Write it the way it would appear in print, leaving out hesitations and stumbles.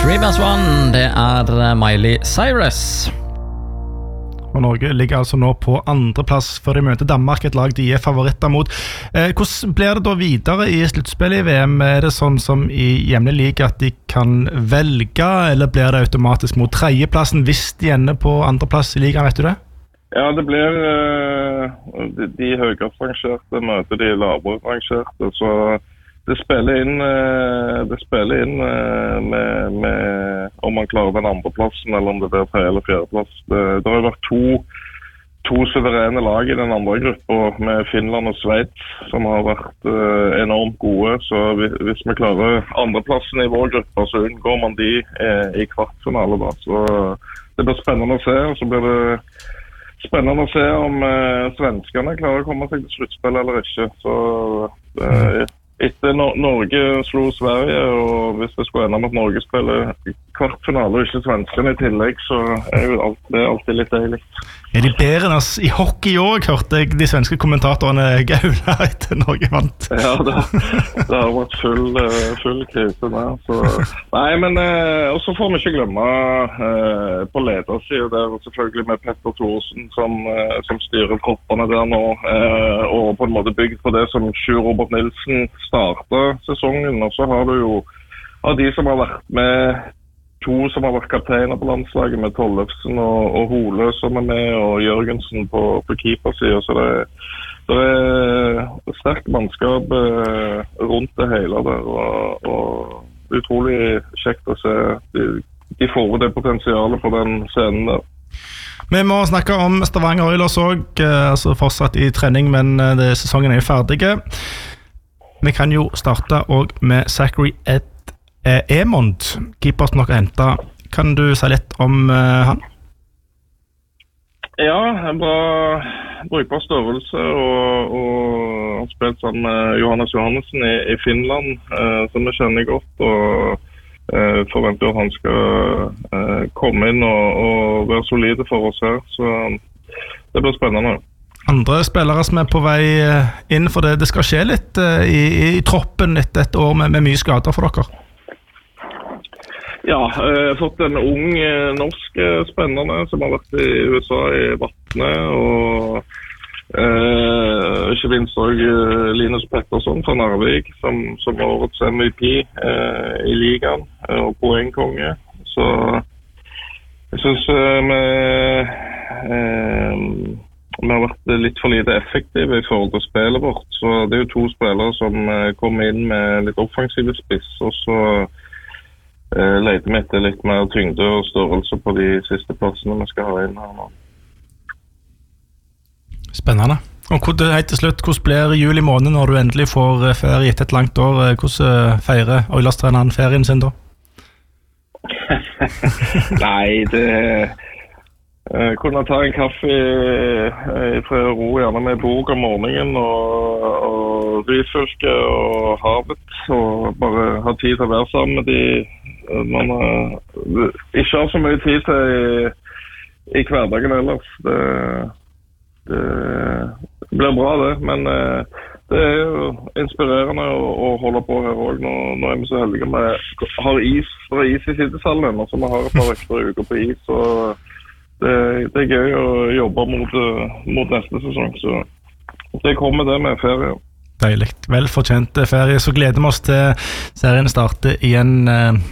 3+1, det Miley Cyrus. Og Norge ligger altså nå på andreplass før de møter Danmark, et lag de favoritter mot. Hvordan blir det da videre i sluttspillet i VM? Det sånn som i hjemlig liga at de kan velge, eller blir det automatisk mot tredjeplassen hvis de ender på andreplass i ligaen, vet du det? Ja, det blir de høyere rangerte møter de lavere rangerte, så det spiller inn med om man klarer den andre plassen, eller om det blir tredje eller fjerde plass. Det har vært to suverene lag i den andre gruppa, med Finland og Sveits, som har vært enormt gode. Så hvis vi klarer andreplassen i vår gruppe, så unngår man de i kvartfinale da. Så det blir spennende å se, og så blir det spennende å se om svenskene klarer å komme seg til sluttspill eller ikke. Så etter Norge slo Sverige, og hvis det skulle ende med at Norge spiller kvartfinale og ikke svenskene i tillegg, så jo det alltid litt deilig. De bedre enn oss i hockey også, hørte jeg de svenske kommentatorene gaula etter Norge vant. Ja, det har vært full krise der. Så. Nei, men og så får vi ikke glemme på ledersiden der, selvfølgelig med Petter Thorsen som styrer troppene der nå, og på en måte bygd på det som Sjur Robert Nilsen startet sesongen, og så har du jo av de som har vært med, to som har vært kapteiner på landslaget, med Tollefsen og Hole som med, og Jørgensen på keepersiden, så det sterkt mannskap rundt det hele der, og utrolig kjekt å se de får det potensialet på den scenen der. Vi må snakke om Stavanger Oilers også, altså fortsatt i trening, men sesongen jo ferdige. Vi kan jo starte også med Zachary Emond, keeper som nok har hentet. Kan du si litt om han? Ja, en bra brukbar størrelse, og har spilt sammen med Johannes Johannessen i Finland, som vi kjenner godt, og forventer at han skal komme inn og være solide for oss her, så det blir spennende. Andre spillere som på vei inn, for det skal skje litt i troppen etter et år med mye skader for dere. Ja, jeg har fått en ung norsk spennende som har vært i USA i Vatne, og ikke minst også Linus Pettersson fra Narvik, som var årets MVP i ligaen, og poengkonge. Så jeg synes vi har vært litt for lite effektive i forhold til spillet vårt, så det jo to spillere som kommer inn med litt offensive spiss, og så leter vi etter litt mer tyngde og størrelse på de siste plassene vi skal ha inn her nå. Spennende. Og helt til slutt, hvordan blir juli måned når du endelig får ferie etter et langt år? Hvordan feirer Oilers-treneren ferien sin da? Nei, kunne ta en kaffe i fred og ro, gjerne med bok om morgenen, og Ryfylke og havet, og bare ha tid til å være sammen med de man ikke har så mye tid til i hverdagen ellers. Det blir bra det, men det jo inspirerende å holde på her også. Nå vi så heldige med har is i sidesallen, og så vi har et par ekstra uker på is, og det gøy å jobbe mot neste sesong, så det kommer det med ferie. Deilig, velfortjent ferie, så gleder vi oss til serien starter igjen